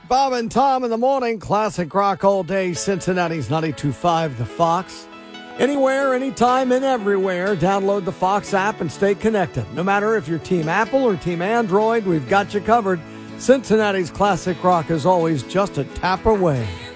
Bob and Tom in the morning. Classic rock all day. Cincinnati's 92.5 The Fox. Anywhere, anytime, and everywhere. Download the Fox app and stay connected. No matter if you're Team Apple or Team Android, we've got you covered. Cincinnati's classic rock is always just a tap away.